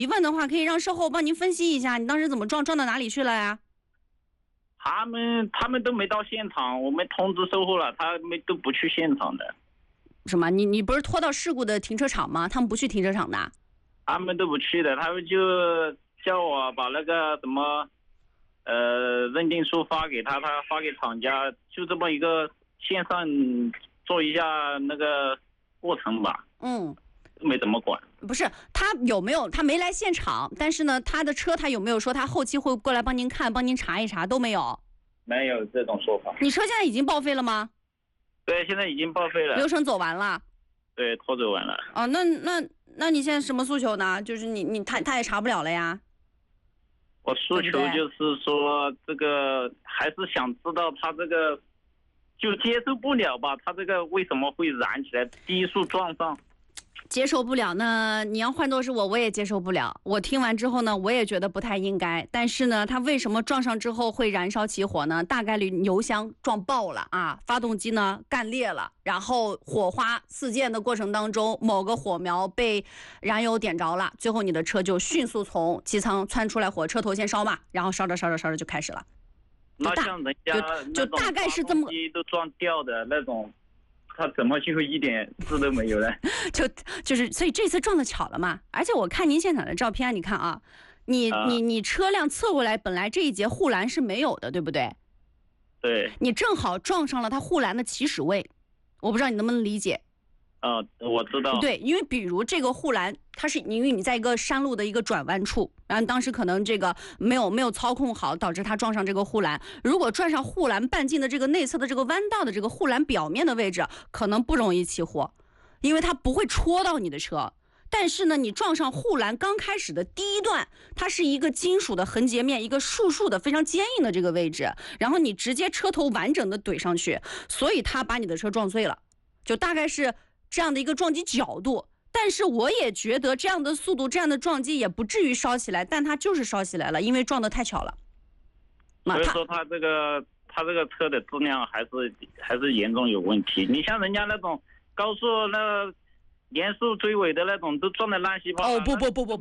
疑问的话，可以让售后帮您分析一下，你当时怎么撞到哪里去了呀？ 他们都没到现场，我们通知售后了，他们都不去现场的。 什么？你不是拖到事故的停车场吗？他们不去停车场的？ 他们都不去的，他们就叫我把那个什么，认定书发给他发给厂家，就这么一个线上做一下那个过程吧。没怎么管。 不是他有没有？他没来现场，但是呢，他的车他有没有说他后期会过来帮您看、帮您查一查？都没有。 没有这种说法。 你车现在已经报废了吗？ 对，现在已经报废了。 流程走完了。对， 拖走完了。 哦，那你现在什么诉求呢？就是他也查不了了呀。 我诉求就是说，这个还是想知道他这个就接受不了吧？他这个为什么会燃起来？低速撞上。 接受不了，那你要换作是我也接受不了。我听完之后呢，我也觉得不太应该。但是呢，它为什么撞上之后会燃烧起火呢？大概率油箱撞爆了啊，发动机呢干裂了，然后火花四溅的过程当中，某个火苗被燃油点着了，最后你的车就迅速从机舱窜出来火，车头先烧嘛，然后烧着就开始了。 那像人家就大概是这么都撞掉的那种。他怎么就一点事都没有呢？ 就是所以这次撞的巧了嘛。而且我看您现场的照片，你看啊，你车辆侧过来，本来这一节护栏是没有的，对不对？ 对。 你正好撞上了它护栏的起始位，我不知道你能不能理解。 我知道。 对，因为比如这个护栏，它是因为你在一个山路的一个转弯处，然后当时可能这个没有操控好，导致它撞上这个护栏。如果撞上护栏半径的这个内侧的这个弯道的这个护栏表面的位置，可能不容易起火，因为它不会戳到你的车。但是呢，你撞上护栏刚开始的第一段，它是一个金属的横截面，一个竖的非常坚硬的这个位置，然后你直接车头完整的怼上去，所以它把你的车撞碎了，就大概是这样的一个撞击角度。但是我也觉得这样的速度，这样的撞击也不至于烧起来，但它就是烧起来了，因为撞得太巧了。 所以说他这个车的质量还是严重有问题。你像人家那种高速那连速追尾的那种，都撞得烂稀巴烂。 不，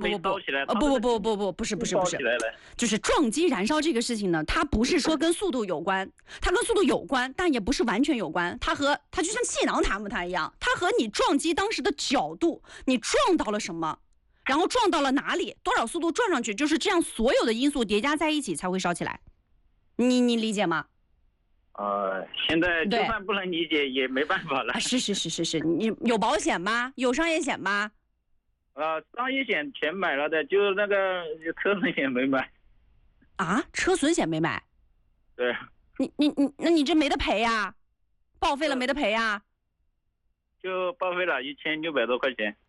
不是，就是撞击燃烧这个事情呢，它不是说跟速度有关，它跟速度有关，但也不是完全有关。它就像气囊弹不弹一样，它和你撞击当时的角度，你撞到了什么，然后撞到了哪里，多少速度撞上去，就是这样，所有的因素叠加在一起才会烧起来。你理解吗？ 现在就算不能理解也没办法了。 是，你有保险吗？有商业险吗？ 商业险全买了的，就那个车损险没买。 啊，车损险没买？ 对。 那你这没得赔呀？报废了没得赔呀？ 就报废了1600多块钱。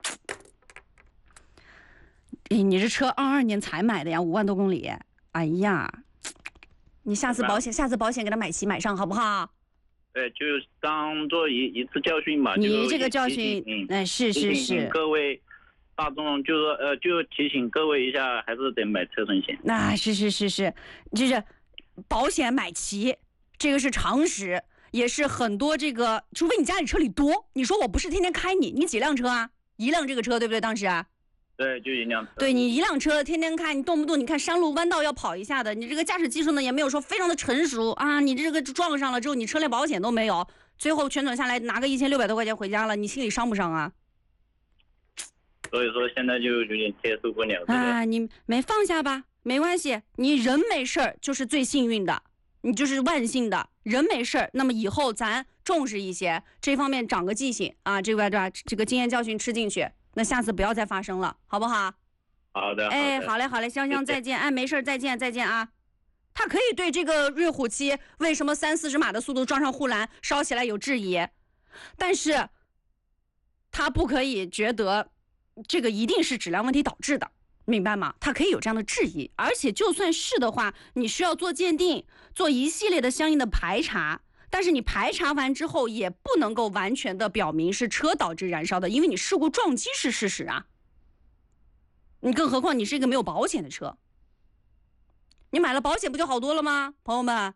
你这车22年才买的呀，5万多公里。哎呀。你下次保险给他买齐买上好不好？ 对，就当做一次教训吧。 你这个教训，是。 提醒各位大众，就提醒各位一下，还是得买车损险。 那是，就是保险买齐，这个是常识，也是很多这个，除非你家里车里多。你说我不是天天开你几辆车啊？一辆这个车对不对？当时啊。 对，就一辆车。 对，你一辆车天天开，你动不动你看山路弯道要跑一下的，你这个驾驶技术呢也没有说非常的成熟啊，你这个撞上了之后，你车辆保险都没有，最后全损下来拿个1600多块钱回家了，你心里伤不伤啊？ 所以说现在就有点接受不了。 你没放下吧？没关系，你人没事儿就是最幸运的，你就是万幸的，人没事儿，那么以后咱重视一些这方面，长个记性啊，这个对吧？这个经验教训吃进去。那下次不要再发生了，好不好？ 好的。 好嘞，香，再见。没事，再见啊。他可以对这个瑞虎7为什么30-40码的速度撞上护栏烧起来有质疑，但是他不可以觉得这个一定是质量问题导致的，明白吗？他可以有这样的质疑，而且就算是的话，你需要做鉴定，做一系列的相应的排查。但是你排查完之后，也不能够完全的表明是车导致燃烧的，因为你事故撞击是事实啊。你更何况你是一个没有保险的车，你买了保险不就好多了吗？朋友们，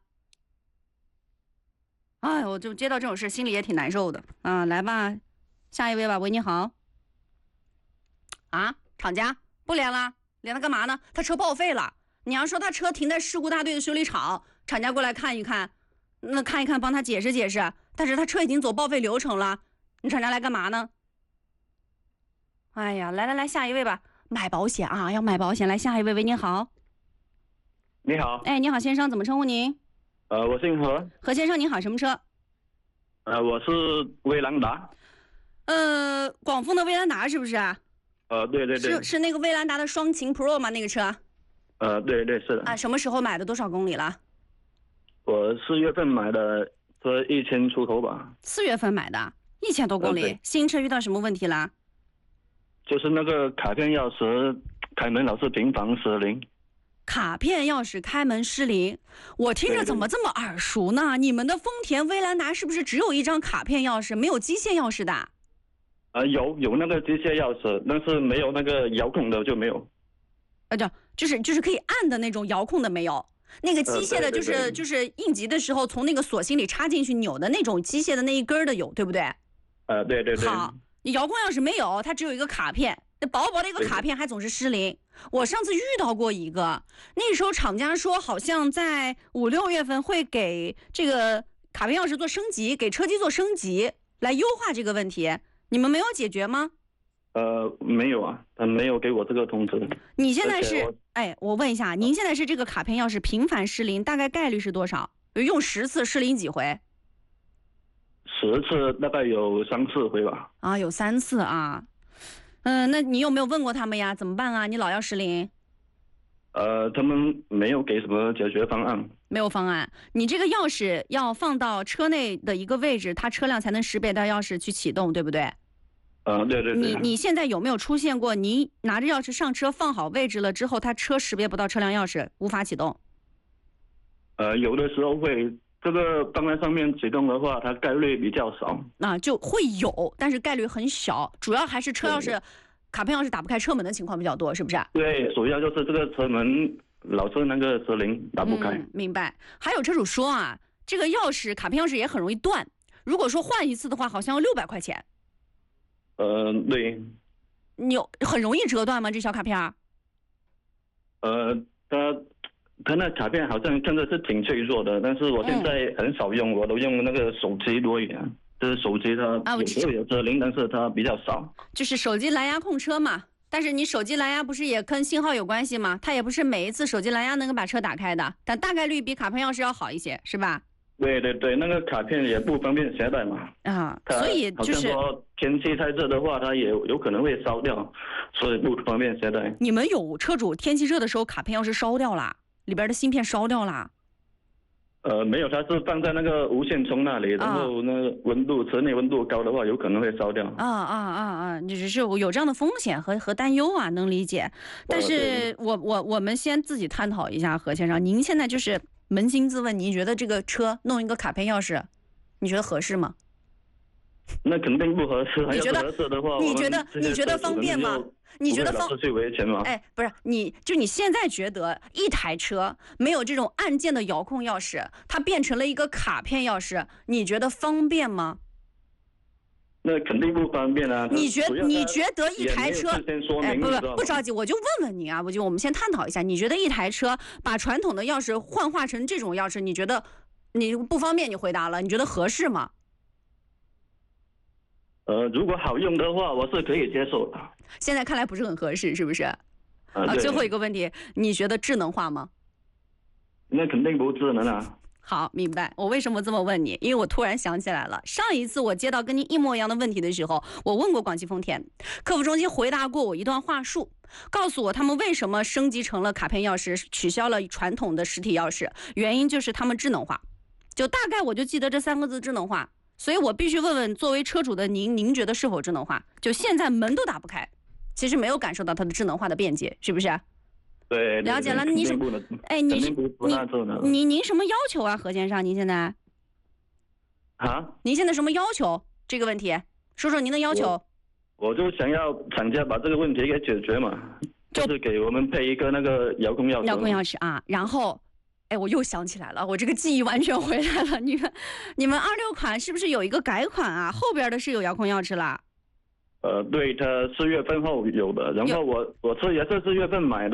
哎，我就接到这种事，心里也挺难受的啊。来吧，下一位吧。喂，你好。啊，厂家不连了。 连他干嘛呢？他车报废了。你要说他车停在事故大队的修理厂，厂家过来看一看，那看一看帮他解释解释。但是他车已经走报废流程了，你厂家来干嘛呢？哎呀，来，下一位吧。买保险啊，要买保险。来，下一位，喂，你好。 你好。 哎，你好，先生，怎么称呼您？ 我姓何。 何先生，您好，什么车？ 我是威兰达。 广丰的威兰达是不是？ 对。 是那个威兰达的双擎 Pro 吗？那个车？ 对，是的。 啊，什么时候买的？多少公里了？ 我4月份买的，车1000出头吧。 4月份买的，1000多公里。新车遇到什么问题了？ 就是那个卡片钥匙开门老是频繁失灵。 卡片钥匙开门失灵，我听着怎么这么耳熟呢？你们的丰田威兰达是不是只有一张卡片钥匙，没有机械钥匙的？ 有那个机械钥匙，但是没有那个遥控的就没有。 就是可以按的那种遥控的没有，那个机械的就是应急的时候从那个锁芯里插进去扭的那种机械的那一根的有，对不对？ 对。 好，你遥控钥匙没有，它只有一个卡片，那薄薄的一个卡片还总是失灵。我上次遇到过一个，那时候厂家说好像在5、6月份会给这个卡片钥匙做升级，给车机做升级，来优化这个问题。你们没有解决吗？ 没有啊，他没有给我这个通知。 你现在是，我问一下，您现在是这个卡片钥匙频繁失灵，大概概率是多少？用10次失灵几回 ？10次大概有3、4回吧。 啊，有3次啊。那你有没有问过他们呀？怎么办啊？你老要失灵？ 他们没有给什么解决方案。 没有方案。你这个钥匙要放到车内的一个位置，它车辆才能识别到钥匙去启动，对不对？ 对。 你现在有没有出现过，你拿着钥匙上车放好位置了之后，它车识别不到车辆钥匙，无法启动？ 有的时候会，这个放在上面启动的话，它概率比较少。 就会有，但是概率很小，主要还是车钥匙、卡片钥匙打不开车门的情况比较多，是不是？ 对，主要就是这个车门老是那个失灵，打不开。 明白。还有车主说啊，这个钥匙卡片钥匙也很容易断，如果说换一次的话，好像要600块钱。 对。 你很容易折断吗？这小卡片？ 它那卡片好像看着是挺脆弱的，但是我现在很少用，我都用那个手机多一点。就是手机它有时候有失灵，但是它比较少。就是手机蓝牙控车嘛，但是你手机蓝牙不是也跟信号有关系吗？它也不是每一次手机蓝牙能够把车打开的，但大概率比卡片钥匙要好一些，是吧？ 对，那个卡片也不方便携带嘛。 所以就是说天气太热的话，它也有可能会烧掉，所以不方便携带。 你们有车主天气热的时候卡片钥匙烧掉了，里边的芯片烧掉了？ 没有，它是放在那个无线充那里，然后那个温度车内温度高的话，有可能会烧掉。 你只是有这样的风险和担忧啊，能理解。但是我们先自己探讨一下，何先生，您现在就是扪心自问，您觉得这个车弄一个卡片钥匙，你觉得合适吗？ 那肯定不合适。 你觉得合适的话， 你觉得方便吗？你觉得去维权吗？ 不是，你现在觉得一台车没有这种按键的遥控钥匙，它变成了一个卡片钥匙，你觉得方便吗？ 那肯定不方便啊！ 你觉得一台车？不着急，我就问问你啊，我们先探讨一下，你觉得一台车把传统的钥匙幻化成这种钥匙，你觉得你不方便？你回答了，你觉得合适吗？ 如果好用的话，我是可以接受的。 现在看来不是很合适，是不是？最后一个问题，你觉得智能化吗？ 那肯定不智能啊。 好，明白。我为什么这么问你？因为我突然想起来了，上一次我接到跟你一模一样的问题的时候，我问过广汽丰田客服中心，回答过我一段话术，告诉我他们为什么升级成了卡片钥匙，取消了传统的实体钥匙，原因就是他们智能化。就大概我就记得这3个字，智能化。所以我必须问问，作为车主的您觉得是否智能化？就现在门都打不开，其实没有感受到它的智能化的便捷，是不是？ 对， 了解了。您什么？您什么要求啊，何先生？您现在您现在什么要求？这个问题，说说您的要求。 我就想要厂家把这个问题给解决嘛，就是给我们配一个那个遥控钥匙。 遥控钥匙啊，然后。我又想起来了，我这个记忆完全回来了。你们26款是不是有一个改款啊？后边的是有遥控钥匙了。 对，它4月份后有的，然后我车也是4月份买的。